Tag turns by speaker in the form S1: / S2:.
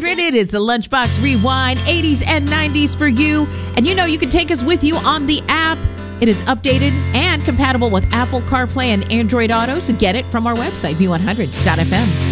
S1: B100. It is the Lunchbox Rewind, 80s and 90s for you. And you know you can take us with you on the app. It is updated and compatible with Apple CarPlay and Android Auto, so get it from our website, b100.fm.